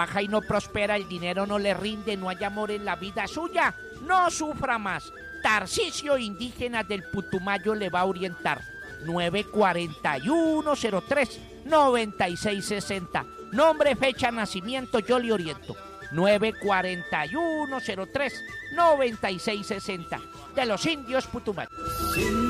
trabaja y no prospera, el dinero no le rinde, no hay amor en la vida suya, no sufra más. Tarcisio Indígena del Putumayo le va a orientar. 94103-9660. Nombre, fecha, nacimiento, yo le oriento. 94103-9660. De los indios Putumayo.